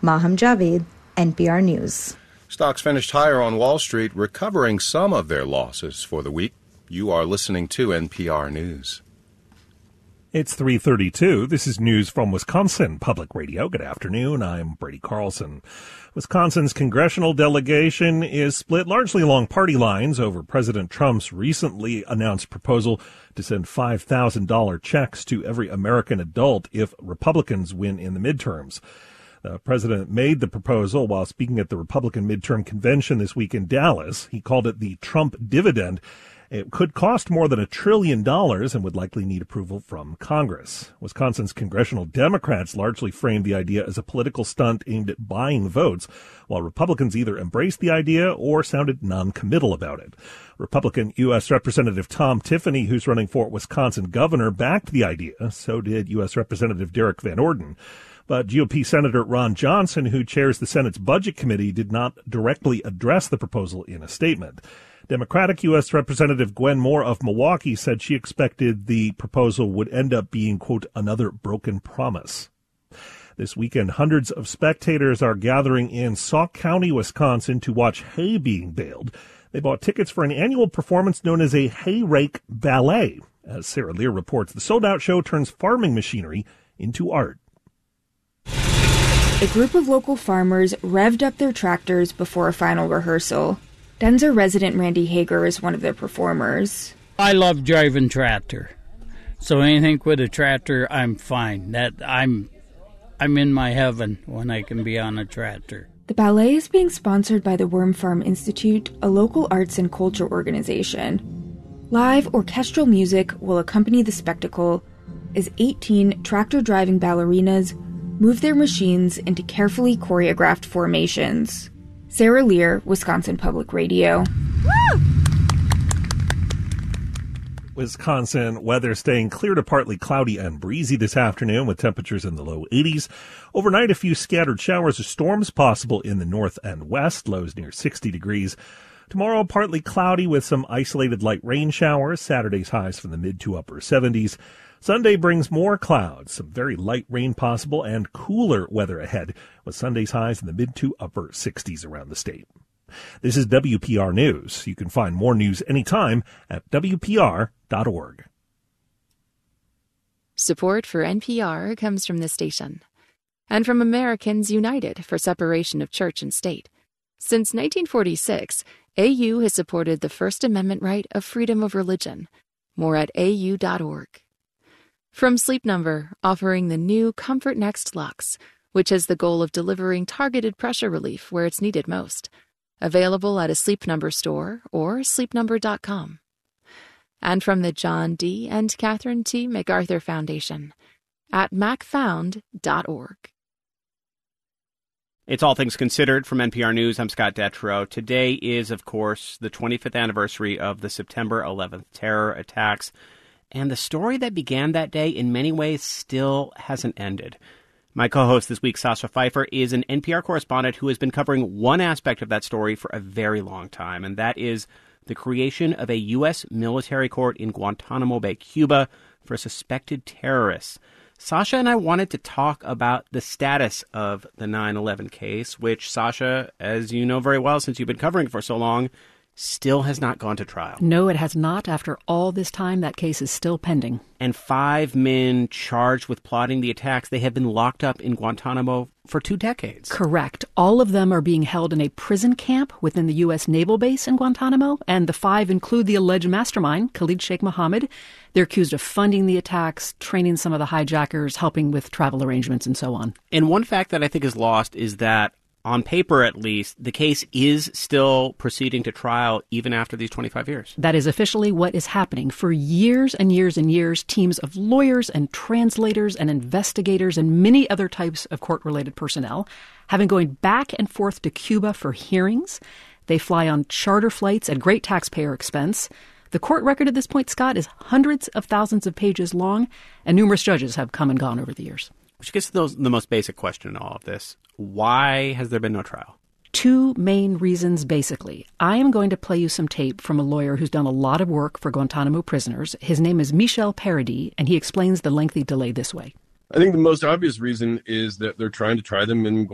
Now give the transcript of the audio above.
Maham Javed, NPR News. Stocks finished higher on Wall Street, recovering some of their losses for the week. You are listening to NPR News. It's 3:32. This is news from Wisconsin Public Radio. Good afternoon. I'm Brady Carlson. Wisconsin's congressional delegation is split largely along party lines over President Trump's recently announced proposal to send $5,000 checks to every American adult if Republicans win in the midterms. The president made the proposal while speaking at the Republican midterm convention this week in Dallas. He called it the Trump dividend. It could cost more than $1 trillion and would likely need approval from Congress. Wisconsin's congressional Democrats largely framed the idea as a political stunt aimed at buying votes, while Republicans either embraced the idea or sounded non-committal about it. Republican U.S. Representative Tom Tiffany, who's running for Wisconsin governor, backed the idea. So did U.S. Representative Derek Van Orden. But GOP Senator Ron Johnson, who chairs the Senate's Budget Committee, did not directly address the proposal in a statement. Democratic U.S. Representative Gwen Moore of Milwaukee said she expected the proposal would end up being, quote, another broken promise. This weekend, hundreds of spectators are gathering in Sauk County, Wisconsin, to watch hay being baled. They bought tickets for an annual performance known as a hay rake ballet. As Sarah Lear reports, the sold-out show turns farming machinery into art. A group of local farmers revved up their tractors before a final rehearsal. Denzer resident Randy Hager is one of their performers. I love driving tractor, so anything with a tractor, I'm fine. I'm in my heaven when I can be on a tractor. The ballet is being sponsored by the Worm Farm Institute, a local arts and culture organization. Live orchestral music will accompany the spectacle as 18 tractor-driving ballerinas move their machines into carefully choreographed formations. Sarah Lear, Wisconsin Public Radio. Woo! Wisconsin weather staying clear to partly cloudy and breezy this afternoon with temperatures in the low 80s. Overnight, a few scattered showers or storms possible in the north and west, lows near 60 degrees. Tomorrow, partly cloudy with some isolated light rain showers. Saturday's highs from the mid to upper 70s. Sunday brings more clouds, some very light rain possible, and cooler weather ahead, with Sunday's highs in the mid to upper 60s around the state. This is WPR News. You can find more news anytime at WPR.org. Support for NPR comes from this station and from Americans United for Separation of Church and State. Since 1946, AU has supported the First Amendment right of freedom of religion. More at AU.org. From Sleep Number, offering the new Comfort Next Luxe, which has the goal of delivering targeted pressure relief where it's needed most. Available at a Sleep Number store or sleepnumber.com. And from the John D. and Catherine T. MacArthur Foundation at macfound.org. It's All Things Considered from NPR News. I'm Scott Detrow. Today is, of course, the 25th anniversary of the September 11th terror attacks. And the story that began that day in many ways still hasn't ended. My co-host this week, Sasha Pfeiffer, is an NPR correspondent who has been covering one aspect of that story for a very long time, and that is the creation of a U.S. military court in Guantanamo Bay, Cuba, for suspected terrorists. Sasha and I wanted to talk about the status of the 9/11 case, which, Sasha, as you know very well since you've been covering it for so long, still has not gone to trial. No, it has not. After all this time, that case is still pending. And 5 men charged with plotting the attacks, they have been locked up in Guantanamo for 2 decades. Correct. All of them are being held in a prison camp within the U.S. Naval Base in Guantanamo, and the 5 include the alleged mastermind, Khalid Sheikh Mohammed. They're accused of funding the attacks, training some of the hijackers, helping with travel arrangements, and so on. And one fact that I think is lost is that on paper, at least, the case is still proceeding to trial even after these 25 years. That is officially what is happening. For years and years and years, teams of lawyers and translators and investigators and many other types of court-related personnel have been going back and forth to Cuba for hearings. They fly on charter flights at great taxpayer expense. The court record at this point, Scott, is hundreds of thousands of pages long, and numerous judges have come and gone over the years. Which gets to the most basic question in all of this. Why has there been no trial? 2 main reasons, basically. I am going to play you some tape from a lawyer who's done a lot of work for Guantanamo prisoners. His name is Michel Paradis, and he explains the lengthy delay this way. I think the most obvious reason is that they're trying to try them in